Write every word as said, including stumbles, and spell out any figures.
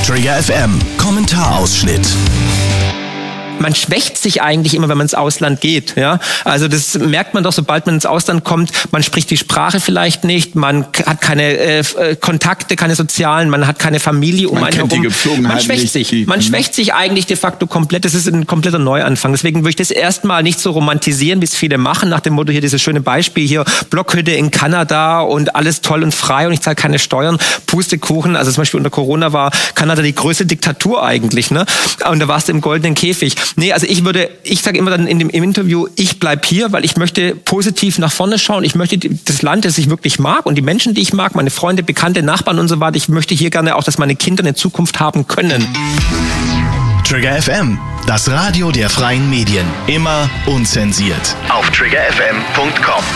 Trigger F M, Kommentarausschnitt. Man schwächt sich eigentlich immer, wenn man ins Ausland geht. Ja? Also das merkt man doch, sobald man ins Ausland kommt. Man spricht die Sprache vielleicht nicht, man hat keine äh, Kontakte, keine sozialen, man hat keine Familie um einen herum. Man schwächt sich. Die, man schwächt sich eigentlich de facto komplett. Das ist ein kompletter Neuanfang. Deswegen würde ich das erstmal nicht so romantisieren, wie es viele machen, nach dem Motto hier dieses schöne Beispiel hier, Blockhütte in Kanada und alles toll und frei und ich zahle keine Steuern, Pustekuchen. Also zum Beispiel unter Corona war Kanada die größte Diktatur eigentlich. Ne? Und da warst du im goldenen Käfig. Nee, also ich würde, ich sage immer dann in dem im Interview, ich bleib hier, weil ich möchte positiv nach vorne schauen. Ich möchte das Land, das ich wirklich mag und die Menschen, die ich mag, meine Freunde, Bekannte, Nachbarn und so weiter. Ich möchte hier gerne auch, dass meine Kinder eine Zukunft haben können. Trigger F M, das Radio der freien Medien. Immer unzensiert. Auf trigger f m punkt com.